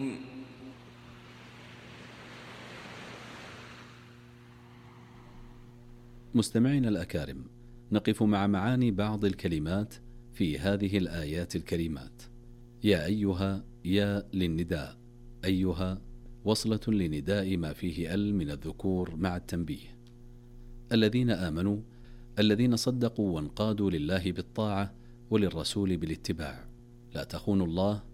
مستمعينا الأكارم، نقف مع معاني بعض الكلمات في هذه الآيات الكريمات. يا أيها، يا للنداء، أيها وصلة لنداء ما فيه من الذكور مع التنبيه. الذين آمنوا، الذين صدقوا وانقادوا لله بالطاعة وللرسول بالاتباع. لا تخونوا الله